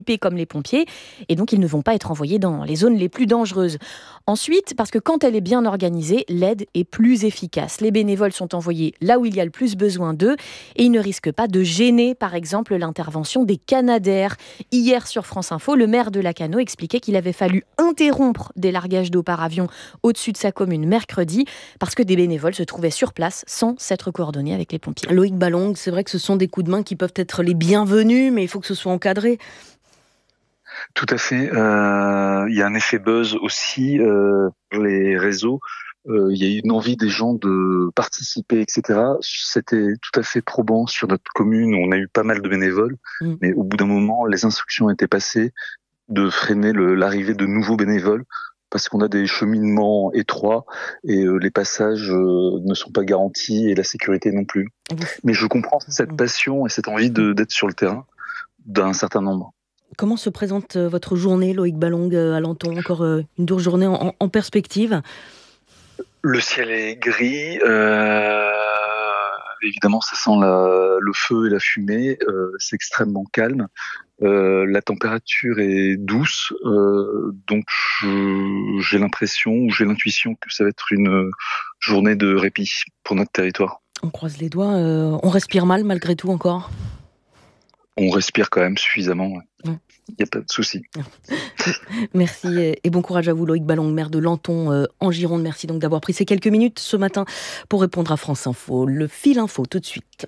comme les pompiers, et donc ils ne vont pas être envoyés dans les zones les plus dangereuses. Ensuite, parce que quand elle est bien organisée, l'aide est plus efficace. Les bénévoles sont envoyés là où il y a le plus besoin d'eux et ils ne risquent pas de gêner, par exemple, l'intervention des Canadair. Hier, sur France Info, le maire de Lacanau expliquait qu'il avait fallu interrompre des largages d'eau par avion au-dessus de sa commune mercredi parce que des bénévoles se trouvaient sur place sans s'être coordonnés avec les pompiers. Loïc Ballong, c'est vrai que ce sont des coups de main qui peuvent être les bienvenus, mais il faut que ce soit encadré. Tout à fait. Il y a un effet buzz aussi sur les réseaux. Il y a eu une envie des gens de participer, etc. C'était tout à fait probant sur notre commune. On a eu pas mal de bénévoles, mais au bout d'un moment, les instructions étaient passées de freiner l'arrivée de nouveaux bénévoles parce qu'on a des cheminements étroits et les passages ne sont pas garantis et la sécurité non plus. Mais je comprends cette passion et cette envie d'être sur le terrain d'un certain nombre. Comment se présente votre journée, Loïc Ballong, à Lenton? Encore une dure journée en perspective? Le ciel est gris. Évidemment, ça sent le feu et la fumée. C'est extrêmement calme. La température est douce. Donc, j'ai l'impression ou j'ai l'intuition que ça va être une journée de répit pour notre territoire. On croise les doigts. On respire mal malgré tout encore? On respire quand même suffisamment. Ouais. Il n'y a pas de souci. Merci et bon courage à vous, Loïc Ballong, maire de Lenton en Gironde. Merci donc d'avoir pris ces quelques minutes ce matin pour répondre à France Info. Le fil info tout de suite.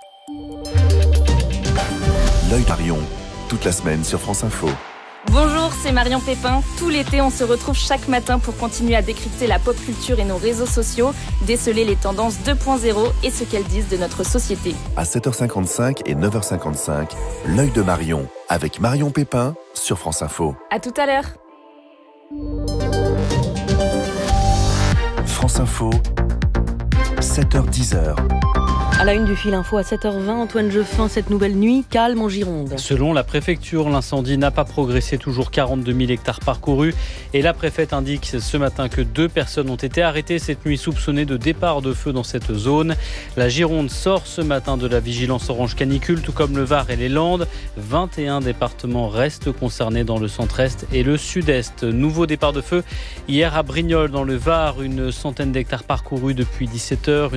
L'œil Marion, toute la semaine sur France Info. Bonjour, c'est Marion Pépin. Tout l'été, on se retrouve chaque matin pour continuer à décrypter la pop culture et nos réseaux sociaux, déceler les tendances 2.0 et ce qu'elles disent de notre société. À 7h55 et 9h55, l'œil de Marion, avec Marion Pépin sur France Info. À tout à l'heure. France Info, 7h10. À la une du fil info à 7h20, Antoine Jeffin, cette nouvelle nuit calme en Gironde. Selon la préfecture, l'incendie n'a pas progressé, toujours 42 000 hectares parcourus. Et la préfète indique ce matin que 2 personnes ont été arrêtées cette nuit soupçonnées de départ de feu dans cette zone. La Gironde sort ce matin de la vigilance orange canicule, tout comme le Var et les Landes. 21 départements restent concernés dans le centre-est et le sud-est. Nouveau départ de feu hier à Brignoles dans le Var, une centaine d'hectares parcourus depuis 17h,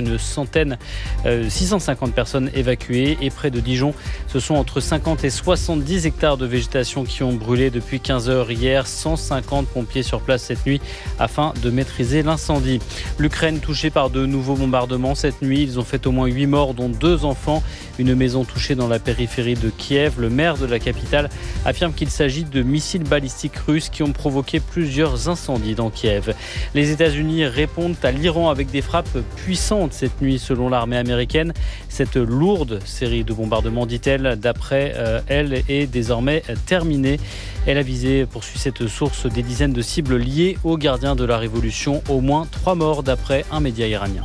650 personnes évacuées et près de Dijon, ce sont entre 50 et 70 hectares de végétation qui ont brûlé depuis 15h hier. 150 pompiers sur place cette nuit afin de maîtriser l'incendie. L'Ukraine touchée par de nouveaux bombardements cette nuit. Ils ont fait au moins 8 morts, dont 2 enfants. Une maison touchée dans la périphérie de Kiev. Le maire de la capitale affirme qu'il s'agit de missiles balistiques russes qui ont provoqué plusieurs incendies dans Kiev. Les États-Unis répondent à l'Iran avec des frappes puissantes cette nuit selon l'armée américaine. Cette lourde série de bombardements, dit-elle, d'après elle, est désormais terminée. Elle a visé, poursuit cette source, des dizaines de cibles liées aux gardiens de la Révolution. Au moins 3 morts d'après un média iranien.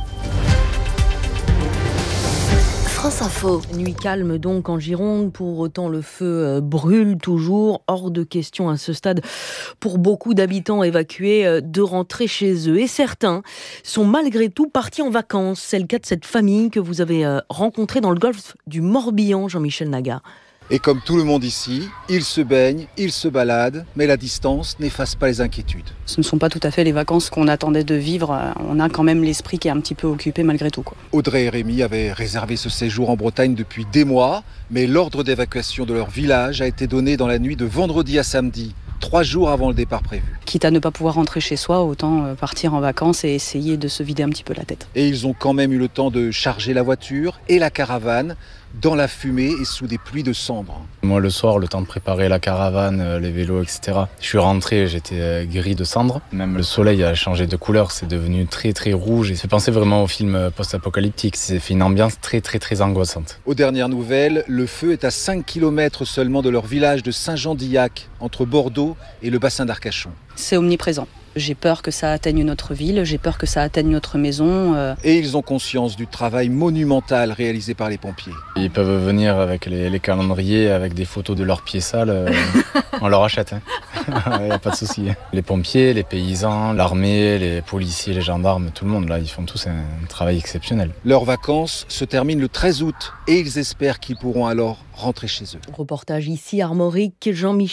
France Info. Nuit calme donc en Gironde, pour autant le feu brûle toujours. Hors de question à ce stade pour beaucoup d'habitants évacués de rentrer chez eux. Et certains sont malgré tout partis en vacances. C'est le cas de cette famille que vous avez rencontrée dans le golfe du Morbihan, Jean-Michel Naga. Et comme tout le monde ici, ils se baignent, ils se baladent, mais la distance n'efface pas les inquiétudes. Ce ne sont pas tout à fait les vacances qu'on attendait de vivre. On a quand même l'esprit qui est un petit peu occupé malgré tout, quoi. Audrey et Rémi avaient réservé ce séjour en Bretagne depuis des mois, mais l'ordre d'évacuation de leur village a été donné dans la nuit de vendredi à samedi, 3 jours avant le départ prévu. Quitte à ne pas pouvoir rentrer chez soi, autant partir en vacances et essayer de se vider un petit peu la tête. Et ils ont quand même eu le temps de charger la voiture et la caravane dans la fumée et sous des pluies de cendres. Moi, le soir, le temps de préparer la caravane, les vélos, etc. Je suis rentré, j'étais gris de cendres. Même le soleil a changé de couleur, c'est devenu très très rouge. Et ça fait penser vraiment au film post-apocalyptique. C'est fait une ambiance très très très angoissante. Aux dernières nouvelles, le feu est à 5 km seulement de leur village de Saint-Jean-d'Illac, entre Bordeaux et le bassin d'Arcachon. C'est omniprésent. J'ai peur que ça atteigne notre ville, j'ai peur que ça atteigne notre maison. Et ils ont conscience du travail monumental réalisé par les pompiers. Ils peuvent venir avec les calendriers, avec des photos de leurs pieds sales. On leur achète. Il n'y a pas de souci. Les pompiers, les paysans, l'armée, les policiers, les gendarmes, tout le monde, là, ils font tous un travail exceptionnel. Leurs vacances se terminent le 13 août et ils espèrent qu'ils pourront alors rentrer chez eux. Reportage ici, Armorique, Jean-Michel.